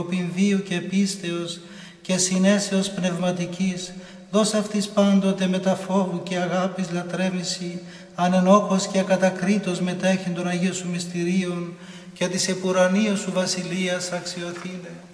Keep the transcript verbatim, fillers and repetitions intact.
Πινδίου και πίστεως και συνέσεως πνευματικής, δώσ' αυτής πάντοτε μετα φόβου και αγάπης λατρεύηση, ανενόχως και ακατακρίτως μετέχει των Αγίων Σου μυστηρίων και της επουρανίας Σου βασιλείας αξιοθήνε.